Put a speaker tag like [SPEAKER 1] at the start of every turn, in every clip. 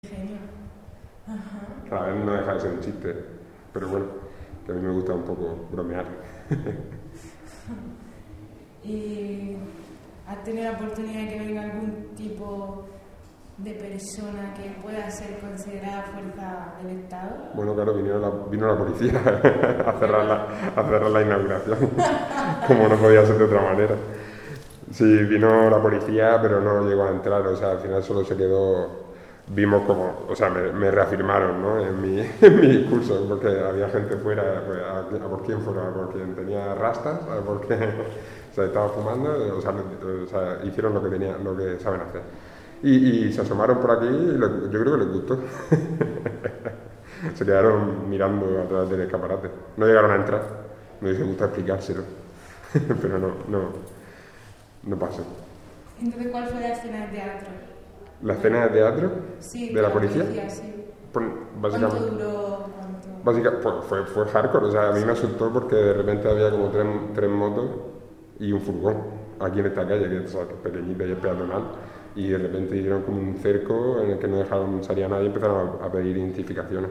[SPEAKER 1] Genio. Ajá.
[SPEAKER 2] A ver, no deja de ser un chiste, pero bueno, que a mí me gusta un poco bromear.
[SPEAKER 1] ¿Y has tenido la oportunidad de que venga algún tipo de persona que pueda ser considerada fuerza del Estado?
[SPEAKER 2] Bueno, claro, vino la policía a cerrar la inauguración, como no podía ser de otra manera. Sí, vino la policía, pero no llegó a entrar, o sea, al final solo se quedó, vimos como, o sea, me reafirmaron, ¿no? En mi discurso, porque había gente fuera, pues, a por quién fuera, a por quien tenía rastas, a por quien o sea, estaba fumando, o sea, hicieron lo que saben hacer. Y se asomaron por aquí y yo creo que les gustó. Se quedaron mirando a través del escaparate. No llegaron a entrar, me hubiese gustado explicárselo, pero no pasó.
[SPEAKER 1] Entonces, ¿cuál fue la escena de teatro?
[SPEAKER 2] La escena de teatro
[SPEAKER 1] Sí,
[SPEAKER 2] de la policía,
[SPEAKER 1] sí.
[SPEAKER 2] pues,
[SPEAKER 1] ¿Cuánto
[SPEAKER 2] básicamente,
[SPEAKER 1] duró? ¿Cuánto?
[SPEAKER 2] fue hardcore, o sea, a mí me asustó porque de repente había como tres motos y un furgón aquí en esta calle, que es, o sea, que es pequeñita y es peatonal, y de repente hicieron como un cerco en el que no dejaron salir a nadie y empezaron a pedir identificaciones.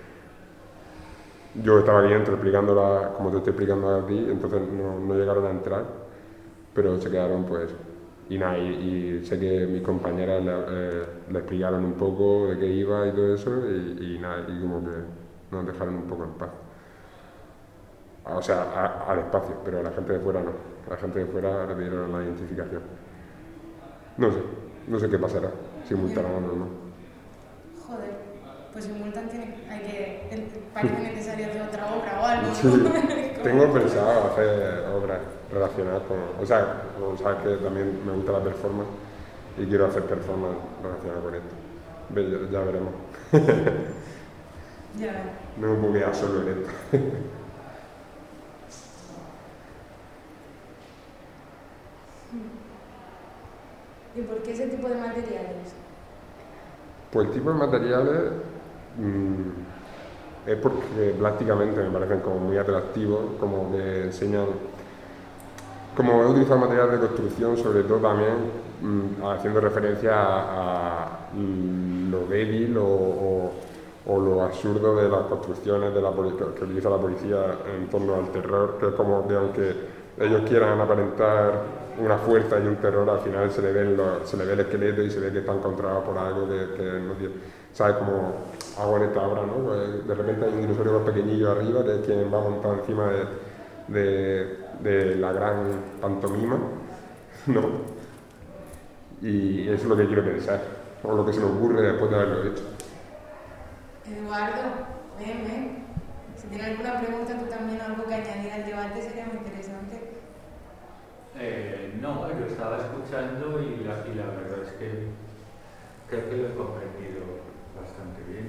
[SPEAKER 2] Yo estaba aquí dentro explicándola como te estoy explicando a ti, entonces no llegaron a entrar, pero se quedaron pues. Y nada, y sé que mis compañeras le explicaron un poco de qué iba y todo eso, y nada, y como que nos dejaron un poco en paz. O sea, al espacio, pero a la gente de fuera no. A la gente de fuera le pidieron la identificación. No sé, no sé qué pasará, si multarán o no.
[SPEAKER 1] Joder, pues si multan parece necesario hacer otra obra o algo, ¿no?
[SPEAKER 2] Sí, tengo pensado hacer obras relacionadas con. O sea, como sabes que también me gusta la performance y quiero hacer performance relacionadas con esto. Ya veremos.
[SPEAKER 1] Ya.
[SPEAKER 2] No me puedo quedar solo en esto.
[SPEAKER 1] ¿Y por qué ese tipo de materiales?
[SPEAKER 2] Pues el tipo de materiales es porque plásticamente me parecen como muy atractivos, como que enseñan. Como he utilizado materiales de construcción, sobre todo también haciendo referencia a lo débil o lo absurdo de las construcciones que utiliza la policía en torno al terror, que es como que aunque ellos quieran aparentar una fuerza y un terror, al final se le ve el esqueleto y se ve que están controlados por algo que no tiene. ¿Sabes? Como hago en esta obra, ¿no? Pues de repente hay un dinosaurio más pequeñillo arriba, que es quien va montado encima de la gran pantomima, ¿no? Y eso es lo que quiero pensar, o lo que se me ocurre después de haberlo hecho.
[SPEAKER 1] Eduardo, si tienes alguna pregunta tú también o algo que añadir al debate sería muy interesante.
[SPEAKER 3] No, yo estaba escuchando y la verdad es que creo que lo he comprendido bastante bien.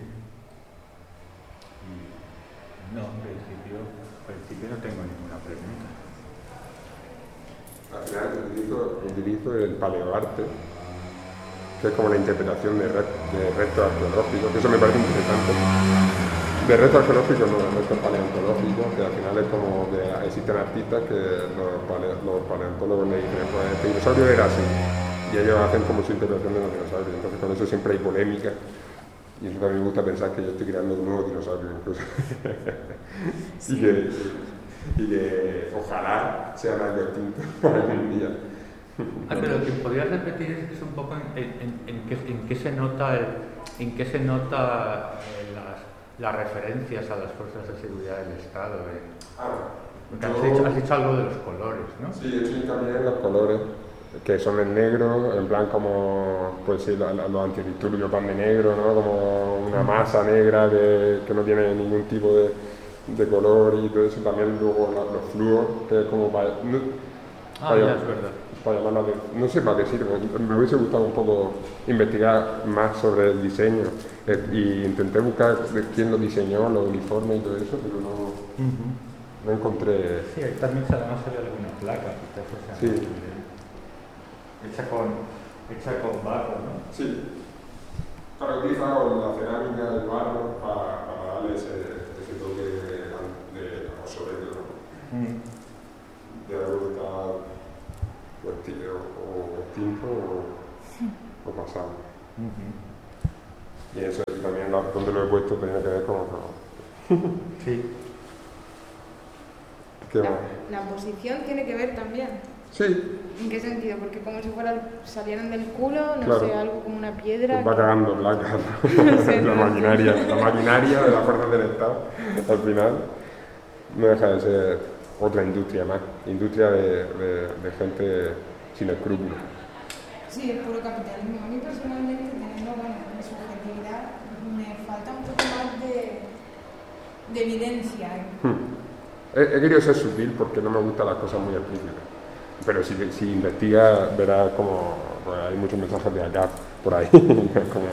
[SPEAKER 3] Y no, en principio no tengo ninguna pregunta.
[SPEAKER 2] Al final utilizo el paleoarte, que es como la interpretación de restos arqueológicos, que eso me parece interesante. De restos arqueológicos no, de restos paleontológicos, que al final es como que existen artistas que los paleontólogos le dicen, pues este dinosaurio era así, y ellos hacen como su interpretación de los dinosaurios, entonces con eso siempre hay polémica, y eso también me gusta pensar que yo estoy creando un nuevo dinosaurio incluso. Sí. y que ojalá sea más distinto algún día.
[SPEAKER 3] Pero lo que podrías repetir es un poco en qué se nota las referencias a las fuerzas de seguridad del Estado. Has dicho algo de los colores, ¿no?
[SPEAKER 2] Sí, he hecho hincapié en los colores, que son en negro, en plan como, pues sí, los antidisturbios van de negro, ¿no? Como una masa negra que no tiene ningún tipo de color y todo eso. También luego los flúor, que es como para...
[SPEAKER 3] Ya es verdad.
[SPEAKER 2] Para llamar la atención. No sé para qué sirve. Me hubiese gustado un poco investigar más sobre el diseño y intenté buscar quién lo diseñó, los uniformes y todo eso, pero no encontré.
[SPEAKER 3] Sí, ahí también además se ve alguna placa, quizás,
[SPEAKER 2] sí.
[SPEAKER 3] Hecha con barro, ¿no?
[SPEAKER 2] Sí. Para utilizar la cerámica, el barro, para darle ese toque de obsoleto, ¿no? De algo que está o extinto o pasado. Y eso también donde lo he puesto tenía que ver con...
[SPEAKER 3] Sí.
[SPEAKER 1] La posición tiene que ver también.
[SPEAKER 2] Sí.
[SPEAKER 1] ¿En qué sentido? Porque como si salieran del culo, no
[SPEAKER 2] claro.
[SPEAKER 1] sé, algo como una piedra.
[SPEAKER 2] Pues va cagando placas. La maquinaria de las fuerzas del Estado, al final, no deja de ser otra industria más. Industria de gente sin escrúpulos.
[SPEAKER 1] Sí, es puro capitalismo. A mí personalmente, teniendo mi subjetividad, me falta un poco más de evidencia.
[SPEAKER 2] He querido ser sutil porque no me gustan las cosas muy explícitas. Pero si investigas, verás como pues, hay muchos mensajes de acá por ahí. Como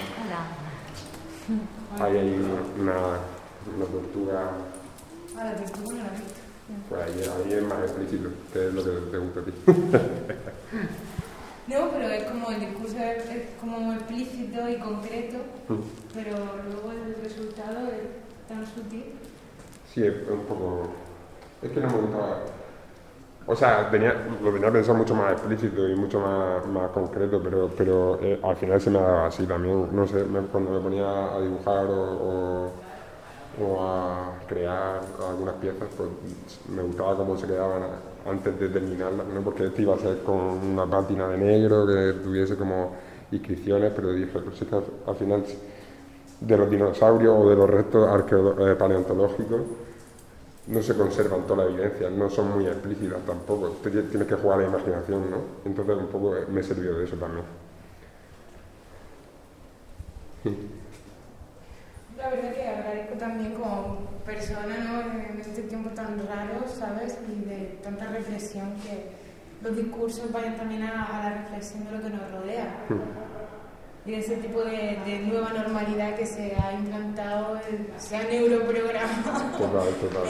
[SPEAKER 2] hay una tortuga.
[SPEAKER 1] La tortuga no la he visto.
[SPEAKER 2] Pues ahí es más explícito, que es lo que te gusta a ti.
[SPEAKER 1] No, pero es como el discurso es como explícito y concreto, pero luego el resultado es tan sutil.
[SPEAKER 2] Sí, es un poco... Es que no me gustaba... O sea, lo tenía pensado mucho más explícito y mucho más concreto, pero al final se me ha dado así también. No sé, cuando me ponía a dibujar o a crear algunas piezas, pues me gustaba cómo se quedaban antes de terminarlas, ¿no? Porque este iba a ser con una pátina de negro que tuviese como inscripciones, pero dije, pues es que al final de los dinosaurios o de los restos paleontológicos no se conservan toda la evidencia, no son muy explícitas tampoco, tienes que jugar a la imaginación, ¿no? Entonces un poco me he servido de eso también.
[SPEAKER 1] La verdad que agradezco también como persona, ¿no? En este tiempo tan raro, ¿sabes? Y de tanta reflexión, que los discursos vayan también a la reflexión de lo que nos rodea. Y ese tipo de nueva normalidad que se ha implantado, se ha neuroprogramado.
[SPEAKER 2] Total.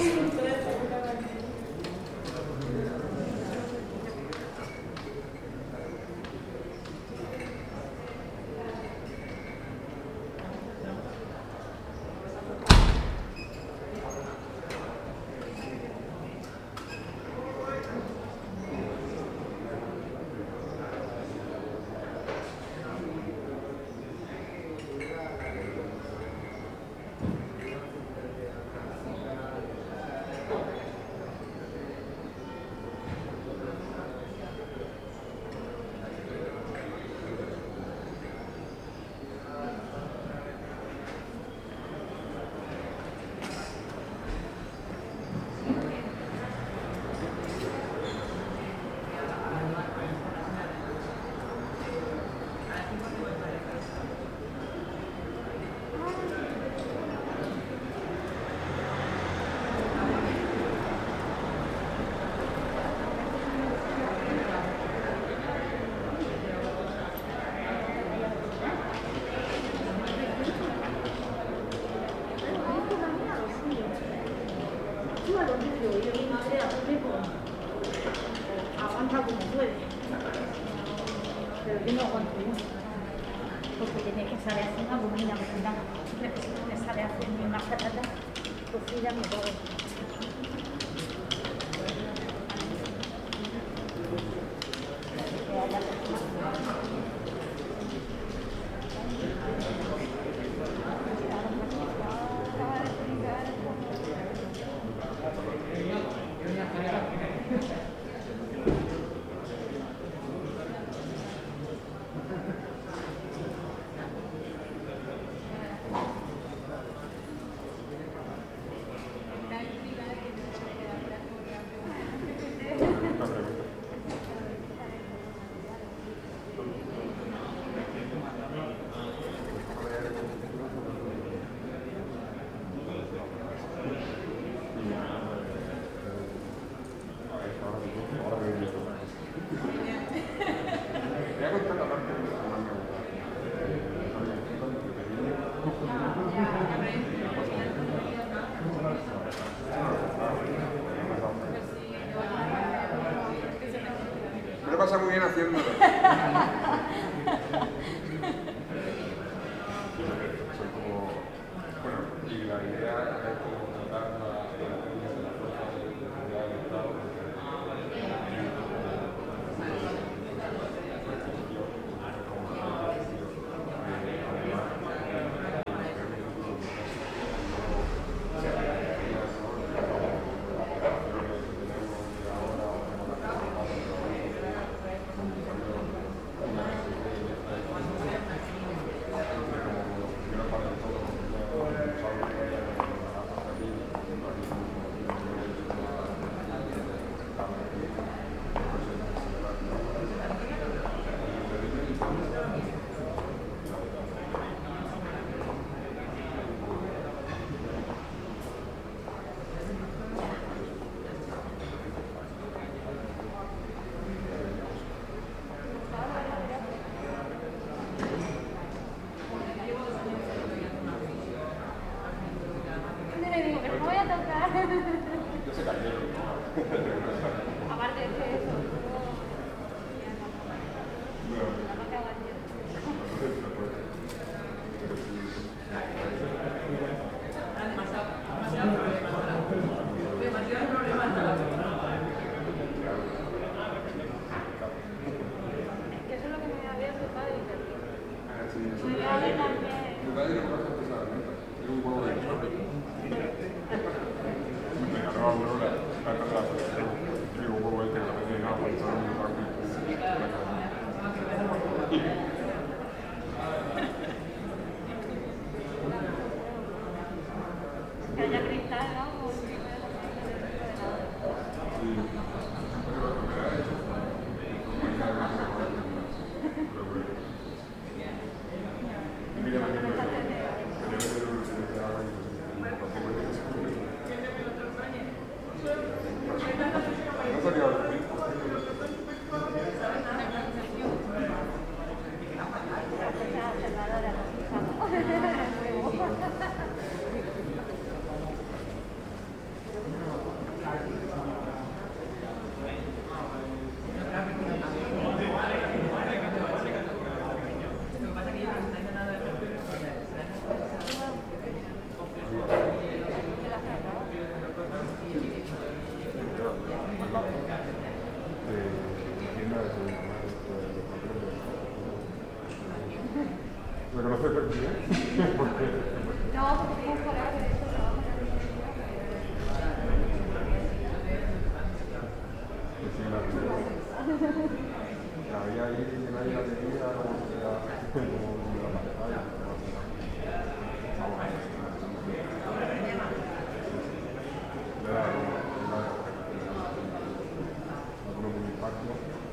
[SPEAKER 4] Aguanta como puede, pero yo no aguanto mucho, porque tiene que saber hacer una bobina, siempre que me sale a hacer mi masa cocida me voy.
[SPEAKER 2] Me lo pasa muy bien haciéndolo. Soy como... Bueno, y la idea es como tratar la teoría de la fuerza de seguridad del Estado, Yo se cayeron, ¿no?
[SPEAKER 4] Aparte de eso, que eso es lo que me había tocado y que haya cristal, ¿no?
[SPEAKER 2] ¿Me conoces por qué?
[SPEAKER 4] No, porque tengo un colega que de hecho trabaja en
[SPEAKER 2] la había ahí, que nadie la tenía, como la pantalla. Alguno con impacto.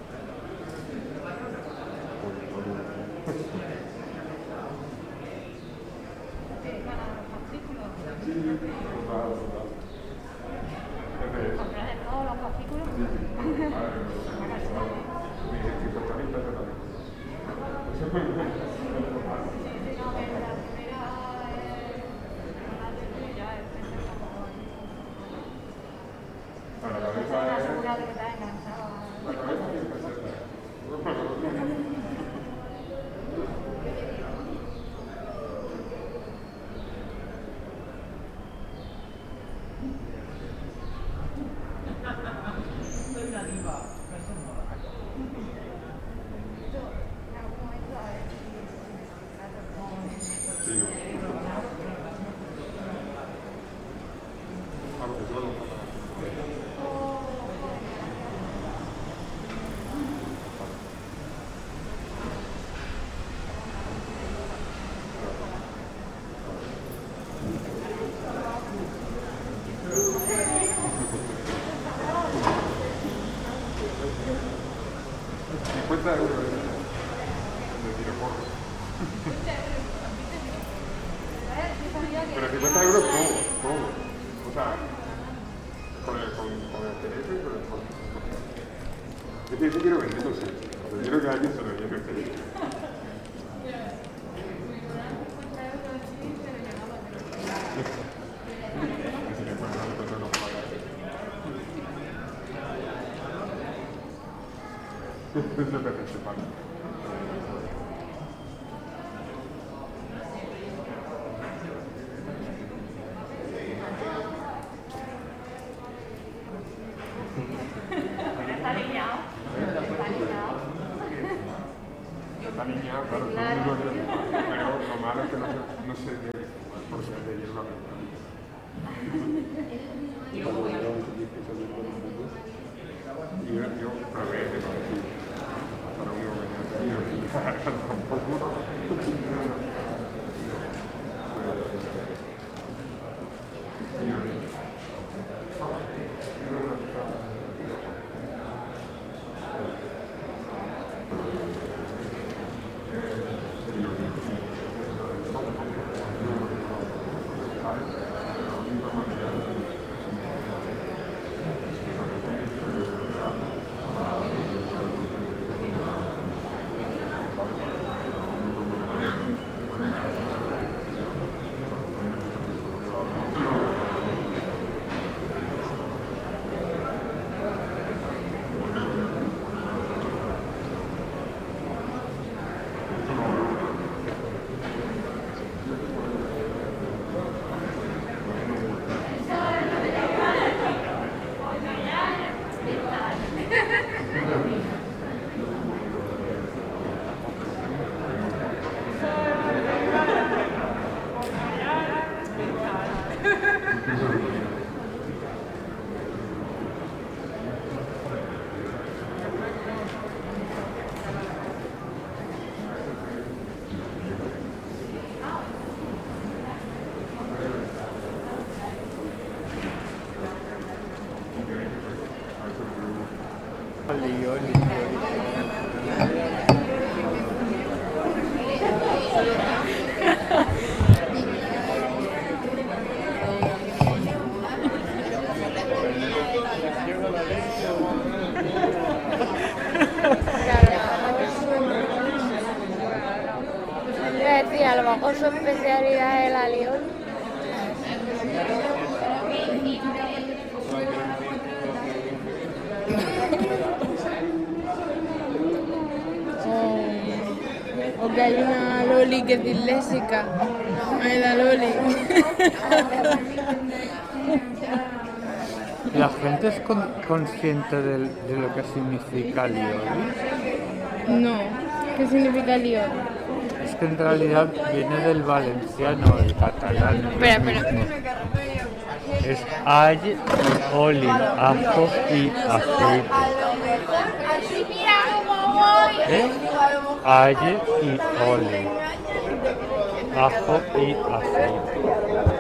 [SPEAKER 4] comprar de todos los fascículos.
[SPEAKER 2] Pero 50 euros todo. O sea, con el teléfono y con el fondo. Es que yo quiero venderlo, sí. Yo quiero que alguien se lo lleve el teléfono. Es lo principal.
[SPEAKER 4] Está alineado.
[SPEAKER 2] Está alineado, claro, pero lo malo es que no se debe por ser de hielo la película. Y yo probé de para uno que tampoco.
[SPEAKER 5] A lo mejor su especialidad es el alioli. O que hay una loli que es disléxica. Ay, la loli.
[SPEAKER 3] ¿La gente es consciente de lo que significa lioli?
[SPEAKER 5] No. ¿Qué significa lioli?
[SPEAKER 3] Es que en realidad viene del valenciano, el catalán.
[SPEAKER 5] Espera.
[SPEAKER 3] Es all, oli, ajo y aceite. All y oli, ajo y aceite.